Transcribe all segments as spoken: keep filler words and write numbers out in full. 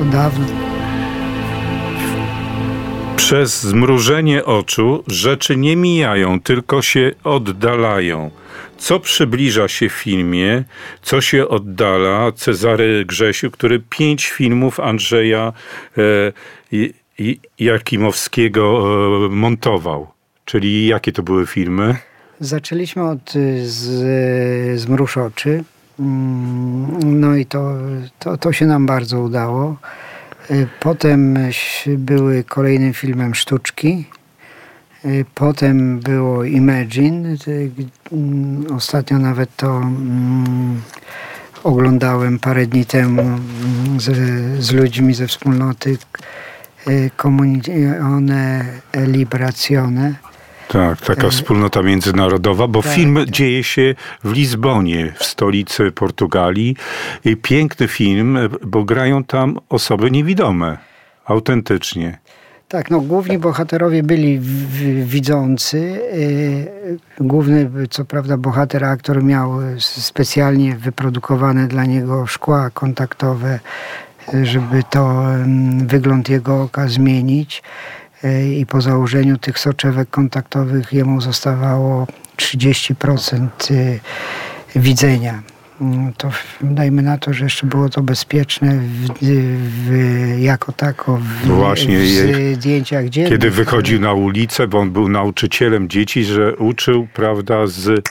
to dawno. Przez zmrużenie oczu rzeczy nie mijają, tylko się oddalają. Co przybliża się w filmie, co się oddala? Cezary Grzesiu, który pięć filmów Andrzeja e, Jakimowskiego e, montował. Czyli jakie to były filmy? Zaczęliśmy od z, Zmruż oczy. No i to, to, to się nam bardzo udało. Potem były kolejnym filmem Sztuczki. Potem było Imagine. Ostatnio nawet to um, oglądałem parę dni temu z, z ludźmi ze wspólnoty Comunione Liberazione. Tak, taka wspólnota międzynarodowa, bo tak, film tak. dzieje się w Lizbonie, w stolicy Portugalii. I piękny film, bo grają tam osoby niewidome, autentycznie. Tak, no główni bohaterowie byli w, w, widzący. Główny, co prawda, bohater, aktor miał specjalnie wyprodukowane dla niego szkła kontaktowe, żeby to wygląd jego oka zmienić. I po założeniu tych soczewek kontaktowych jemu zostawało trzydzieści procent widzenia. To dajmy na to, że jeszcze było to bezpieczne w, w, jako tako w, Właśnie, w zdjęciach dziennych. Kiedy wychodził na ulicę, bo on był nauczycielem dzieci, że uczył, prawda, z,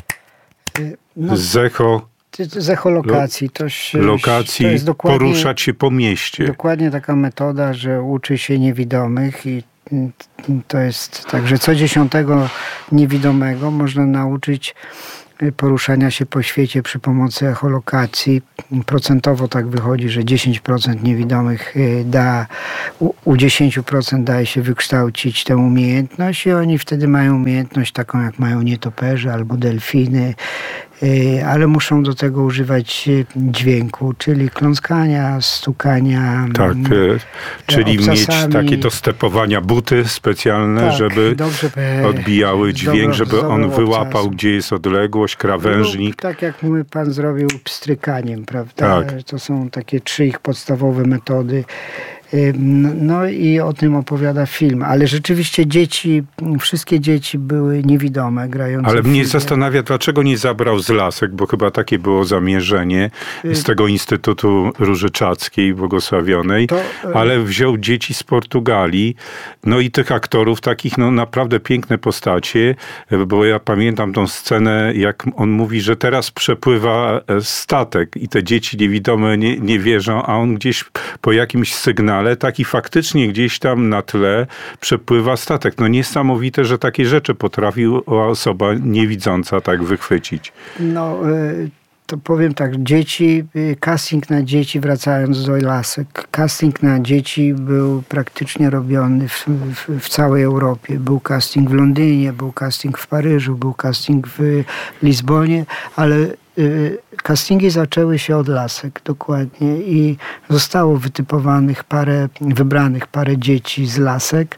no, z echo... z echolokacji. To, się, lokacji, to jest dokładnie, poruszać się po mieście. Dokładnie taka metoda, że uczy się niewidomych i to jest tak, że co dziesiątego niewidomego można nauczyć poruszania się po świecie przy pomocy echolokacji. Procentowo tak wychodzi, że dziesięć procent niewidomych da, u, u dziesięć procent daje się wykształcić tę umiejętność i oni wtedy mają umiejętność taką, jak mają nietoperze albo delfiny, ale muszą do tego używać dźwięku, czyli kląskania, stukania. Tak, czyli obcasami. mieć takie do stepowania buty specjalne, tak, żeby dobrze, odbijały dźwięk, żeby on wyłapał, gdzie jest odległość, krawężnik. Lub, tak jak mój pan zrobił pstrykaniem, prawda? Tak. To są takie trzy ich podstawowe metody. No i o tym opowiada film. Ale rzeczywiście dzieci, wszystkie dzieci były niewidome, grające. Ale mnie zastanawia, dlaczego nie zabrał z lasek, bo chyba takie było zamierzenie z tego Instytutu Różyczackiej Błogosławionej, to, ale wziął dzieci z Portugalii, no i tych aktorów takich, no naprawdę piękne postacie, bo ja pamiętam tą scenę, jak on mówi, że teraz przepływa statek i te dzieci niewidome nie, nie wierzą, a on gdzieś po jakimś sygnale ale taki faktycznie gdzieś tam na tle przepływa statek. No niesamowite, że takie rzeczy potrafiła osoba niewidząca tak wychwycić. No, to powiem tak, dzieci, casting na dzieci, wracając do lasek, casting na dzieci był praktycznie robiony w, w, w całej Europie. Był casting w Londynie, był casting w Paryżu, był casting w Lizbonie, ale castingi zaczęły się od lasek, dokładnie, i zostało wytypowanych parę, wybranych parę dzieci z lasek.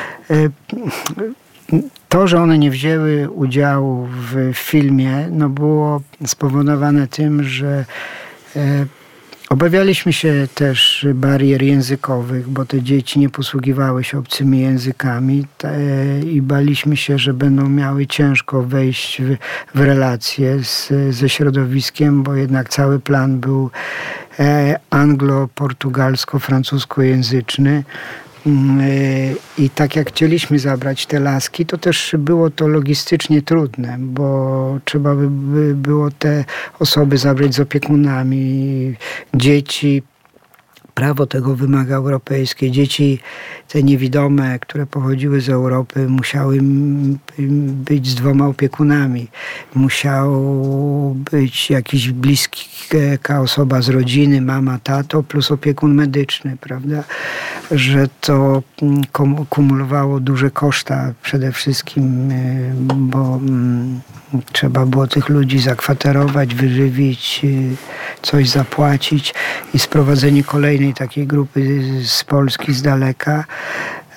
To, że one nie wzięły udziału w filmie, no było spowodowane tym, że obawialiśmy się też barier językowych, bo te dzieci nie posługiwały się obcymi językami i baliśmy się, że będą miały ciężko wejść w, w relacje z, ze środowiskiem, bo jednak cały plan był anglo-portugalsko-francuskojęzyczny. I tak jak chcieliśmy zabrać te laski, to też było to logistycznie trudne, bo trzeba by było te osoby zabrać z opiekunami, dzieci. Prawo tego wymaga europejskie. Dzieci te niewidome, które pochodziły z Europy, musiały być z dwoma opiekunami. Musiał być jakiś bliska osoba z rodziny, mama, tato, plus opiekun medyczny, prawda? Że to kumulowało duże koszta przede wszystkim, bo trzeba było tych ludzi zakwaterować, wyżywić, coś zapłacić i sprowadzenie kolejnej takiej grupy z Polski, z daleka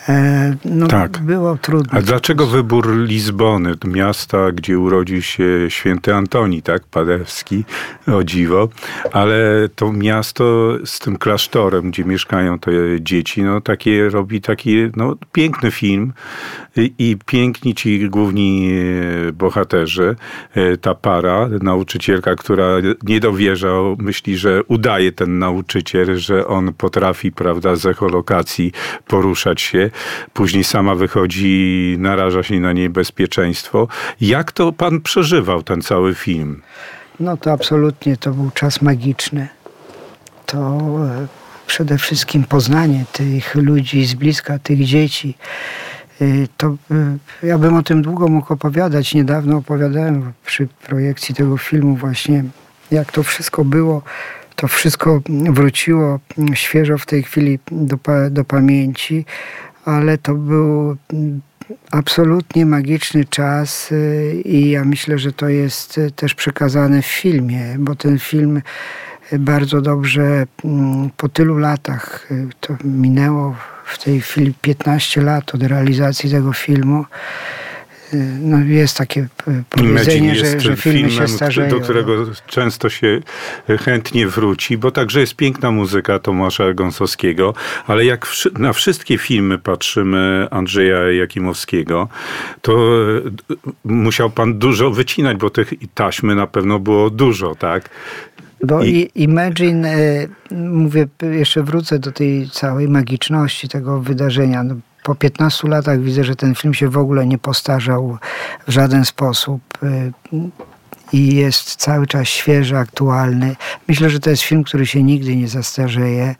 E, no, tak. Było trudno. A dlaczego wybór Lizbony, miasta, gdzie urodził się święty Antoni, tak, Padewski, o dziwo, ale to miasto z tym klasztorem, gdzie mieszkają te dzieci, no takie robi taki no, piękny film i, i piękni ci główni bohaterzy, ta para, nauczycielka, która nie dowierza, myśli, że udaje ten nauczyciel, że on potrafi, prawda, z echolokacji poruszać się. Później sama wychodzi, naraża się na niebezpieczeństwo. Jak to pan przeżywał ten cały film? No to absolutnie to był czas magiczny. To przede wszystkim poznanie tych ludzi z bliska, tych dzieci. To ja bym o tym długo mógł opowiadać. Niedawno opowiadałem przy projekcji tego filmu właśnie, jak to wszystko było. To wszystko wróciło świeżo w tej chwili do, do pamięci, ale to był absolutnie magiczny czas i ja myślę, że to jest też przekazane w filmie, bo ten film bardzo dobrze po tylu latach, to minęło w tej chwili piętnaście lat od realizacji tego filmu. No jest takie powiedzenie, że, że filmy filmem, się starzeją. Do którego często się chętnie wróci, bo także jest piękna muzyka Tomasza Gąsowskiego, ale jak na wszystkie filmy patrzymy Andrzeja Jakimowskiego, to musiał pan dużo wycinać, bo tych taśmy na pewno było dużo, tak? Bo I... Imagine, mówię, jeszcze wrócę do tej całej magiczności tego wydarzenia. No, po piętnastu latach widzę, że ten film się w ogóle nie postarzał w żaden sposób i jest cały czas świeży, aktualny. Myślę, że to jest film, który się nigdy nie zastarzeje.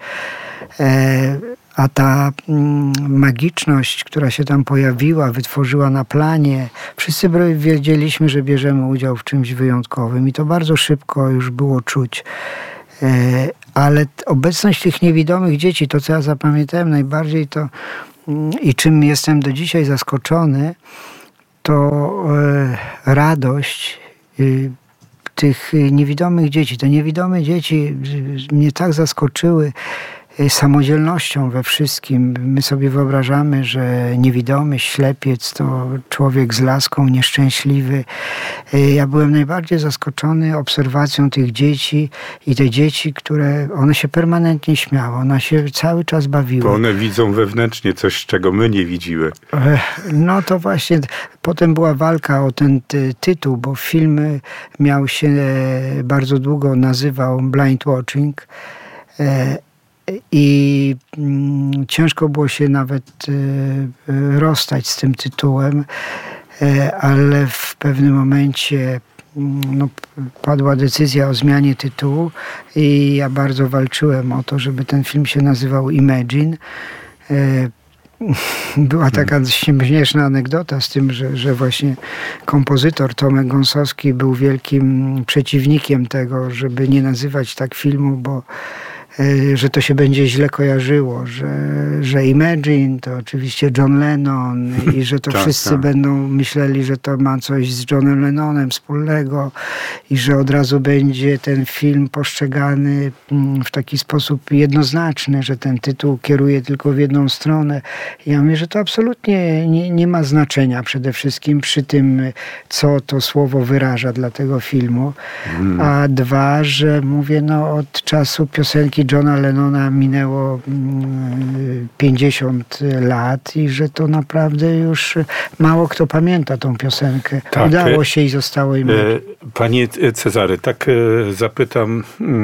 A ta magiczność, która się tam pojawiła, wytworzyła na planie, wszyscy wiedzieliśmy, że bierzemy udział w czymś wyjątkowym i to bardzo szybko już było czuć. Ale obecność tych niewidomych dzieci, to co ja zapamiętałem najbardziej, to i czym jestem do dzisiaj zaskoczony, to radość tych niewidomych dzieci. Te niewidome dzieci mnie tak zaskoczyły samodzielnością we wszystkim. My sobie wyobrażamy, że niewidomy, ślepiec to człowiek z laską, nieszczęśliwy. Ja byłem najbardziej zaskoczony obserwacją tych dzieci i te dzieci, które, one się permanentnie śmiały, one się cały czas bawiły. Bo one widzą wewnętrznie coś, czego my nie widzimy. No to właśnie, potem była walka o ten ty- tytuł, bo film miał się bardzo długo nazywał Blind Watching. I mm, ciężko było się nawet y, rozstać z tym tytułem, y, ale w pewnym momencie no, padła decyzja o zmianie tytułu i ja bardzo walczyłem o to, żeby ten film się nazywał Imagine. Y, Była taka śmieszna anegdota z tym, że, że właśnie kompozytor Tomek Gąsowski był wielkim przeciwnikiem tego, żeby nie nazywać tak filmu, bo że to się będzie źle kojarzyło, że, że Imagine to oczywiście John Lennon i że to tak, wszyscy tak. będą myśleli, że to ma coś z Johnem Lennonem wspólnego i że od razu będzie ten film postrzegany w taki sposób jednoznaczny, że ten tytuł kieruje tylko w jedną stronę. Ja myślę, że to absolutnie nie, nie ma znaczenia przede wszystkim przy tym, co to słowo wyraża dla tego filmu. Hmm. A dwa, że mówię, no od czasu piosenki Johna Lennona minęło pięćdziesiąt lat i że to naprawdę już mało kto pamięta tą piosenkę. Tak. Udało się i zostało im. Panie Cezary, tak zapytam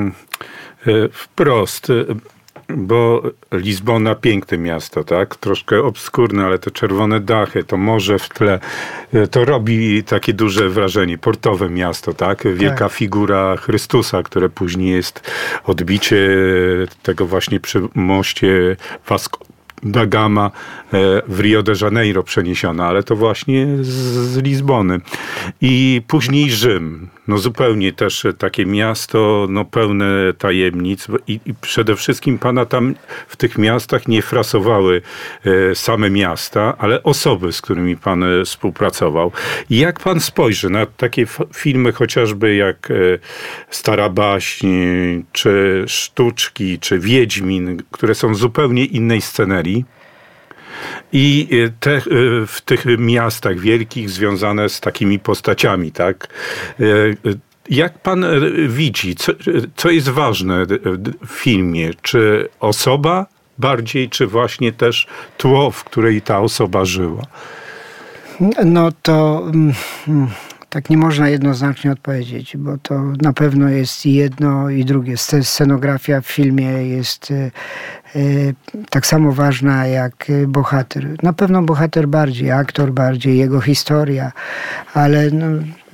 wprost, bo Lizbona piękne miasto, tak? Troszkę obskurne, ale te czerwone dachy, to morze w tle, to robi takie duże wrażenie. Portowe miasto, tak? Wielka tak. figura Chrystusa, które później jest odbicie tego właśnie przy moście Vasco da Gama w Rio de Janeiro przeniesiona, ale to właśnie z, z Lizbony. I później Rzym. No zupełnie też takie miasto, no pełne tajemnic i, i przede wszystkim pana tam w tych miastach nie frasowały e, same miasta, ale osoby, z którymi pan e, współpracował. I jak pan spojrzy na takie f- filmy chociażby jak e, Stara Baśń, czy Sztuczki, czy Wiedźmin, które są zupełnie innej scenerii, I te, w tych miastach wielkich związane z takimi postaciami, tak? Jak pan widzi, co, co jest ważne w filmie? Czy osoba bardziej, czy właśnie też tło, w której ta osoba żyła? No to tak nie można jednoznacznie odpowiedzieć, bo to na pewno jest i jedno, i drugie. Scenografia w filmie jest tak samo ważna jak bohater. Na pewno bohater bardziej, aktor bardziej, jego historia, ale no,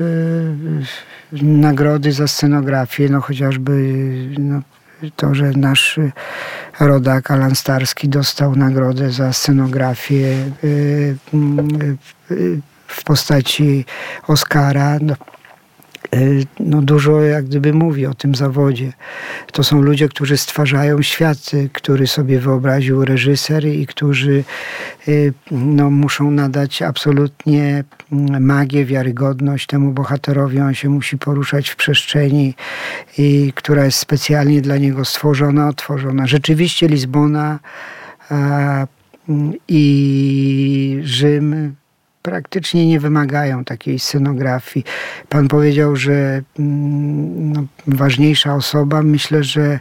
nagrody za scenografię, no chociażby no, to, że nasz rodak Alan Starski dostał nagrodę za scenografię w postaci Oscara. No, no dużo jak gdyby mówi o tym zawodzie. To są ludzie, którzy stwarzają świat, który sobie wyobraził reżyser i którzy no, muszą nadać absolutnie magię, wiarygodność temu bohaterowi. On się musi poruszać w przestrzeni, i, która jest specjalnie dla niego stworzona, otworzona. Rzeczywiście Lizbona a, i Rzym praktycznie nie wymagają takiej scenografii. Pan powiedział, że no, ważniejsza osoba. Myślę, że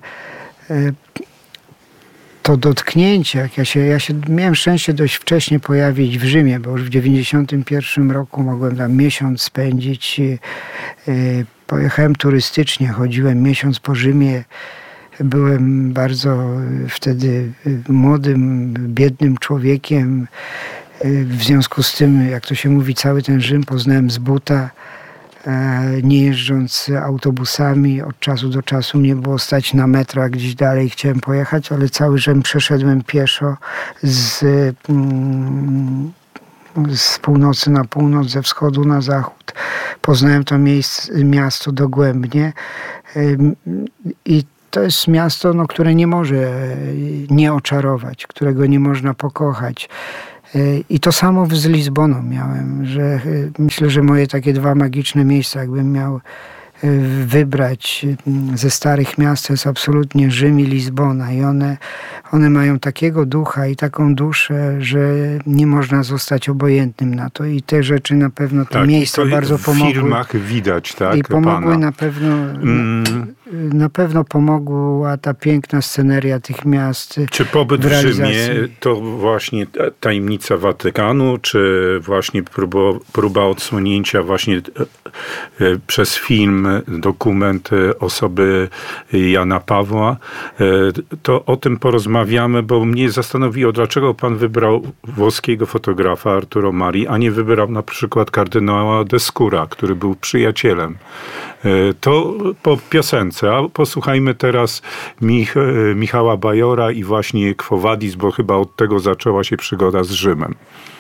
to dotknięcie, jak ja się, ja się miałem szczęście dość wcześnie pojawić w Rzymie, bo już w dziewięćdziesiątym pierwszym roku mogłem tam miesiąc spędzić. Pojechałem turystycznie, chodziłem miesiąc po Rzymie. Byłem bardzo wtedy młodym, biednym człowiekiem. W związku z tym, jak to się mówi, cały ten Rzym poznałem z buta, nie jeżdżąc autobusami. Od czasu do czasu mnie było stać na metrach, gdzieś dalej chciałem pojechać, ale cały Rzym przeszedłem pieszo z, z północy na północ, ze wschodu na zachód. Poznałem to miejsce, miasto dogłębnie i to jest miasto, no, które nie może nie oczarować, którego nie można pokochać. I to samo z Lizboną miałem, że myślę, że moje takie dwa magiczne miejsca, jakbym miał wybrać ze starych miast, to jest absolutnie Rzym i Lizbona. I one, one mają takiego ducha i taką duszę, że nie można zostać obojętnym na to. I te rzeczy na pewno, te tak, miejsca bardzo pomogły. W filmach widać, tak, I pomogły pana. na pewno, mm. na pewno pomogła ta piękna sceneria tych miast. Czy pobyt w, w Rzymie to właśnie tajemnica Watykanu, czy właśnie próba, próba odsłonięcia właśnie przez film, dokument osoby Jana Pawła? To o tym porozmawiamy, bo mnie zastanowiło, dlaczego pan wybrał włoskiego fotografa Arturo Mari, a nie wybrał na przykład kardynała Descura, który był przyjacielem. To po piosence, a posłuchajmy teraz Mich- Michała Bajora i właśnie Quo Vadis, bo chyba od tego zaczęła się przygoda z Rzymem.